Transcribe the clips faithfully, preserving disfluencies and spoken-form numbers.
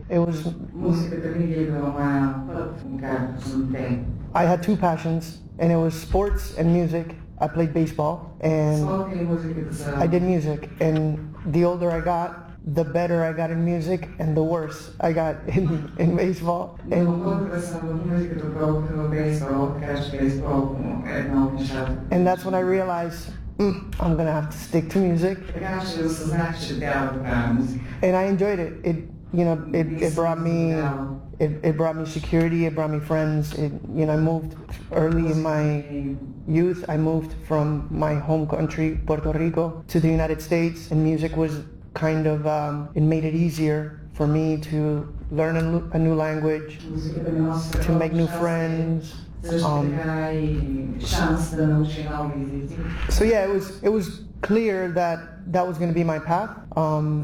It was. I had two passions, and it was sports and music. I played baseball, and I did music. And the older I got, the better I got in music, and the worse I got in, in baseball. And, and that's when I realized, mm, I'm gonna have to stick to music. And I enjoyed it. It, you know, it, it brought me, it, it brought me security. It brought me friends. It, you know, I moved early in my youth. I moved from my home country, Puerto Rico, to the United States, and music was kind of, um, it made it easier for me to learn a, a new language, to make new friends. Um, so yeah, it was it was clear that that was going to be my path. Um,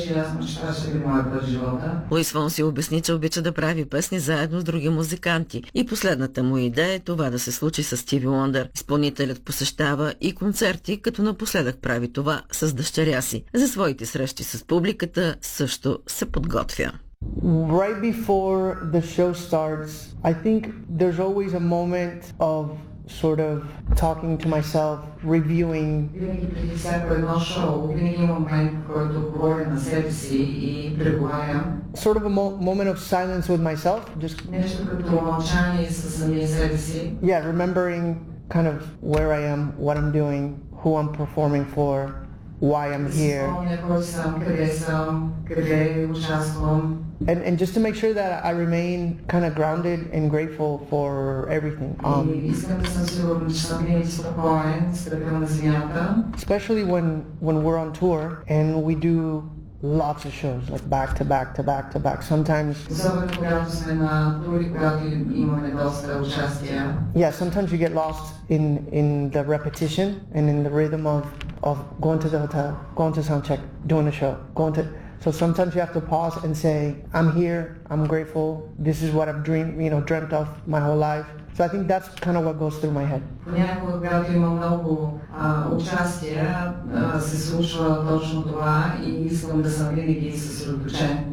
Луис Фонси обясни, че обича да прави песни заедно с други музиканти и последната му идея е това да се случи с Стиви Уондър. Изпълнителят посещава и концерти, като напоследък прави това с дъщеря си. За своите срещи с публиката също се подготвя. Right before the show starts, I think there's always a moment of sort of talking to myself, reviewing. Sort of a mo- moment of silence with myself, just yeah, remembering kind of where I am, what I'm doing, who I'm performing for, why I'm here. And, and just to make sure that I remain kind of grounded and grateful for everything. Um, especially when, when we're on tour and we do lots of shows, like back to back to back to back. Sometimes, yeah, sometimes you get lost in, in the repetition and in the rhythm of, of going to the hotel, going to sound check, doing a show, going to. So sometimes you have to pause and say, I'm here, I'm grateful, this is what I've dreamed, you know, dreamt of my whole life. So I think that's kind of what goes through my head. Понякога, когато има много участия, се случва точно това и искам да съм винаги съсредоточен.